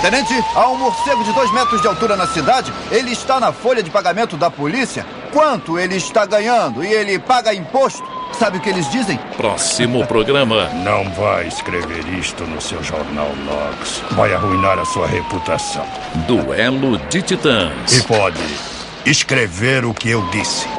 Tenente, há um morcego de 2 metros de altura na cidade. Ele está na folha de pagamento da polícia. Quanto ele está ganhando? E ele paga imposto. Sabe o que eles dizem? Próximo programa. Não vai escrever isto no seu jornal, Logs. Vai arruinar a sua reputação. Duelo de Titãs. E pode escrever o que eu disse.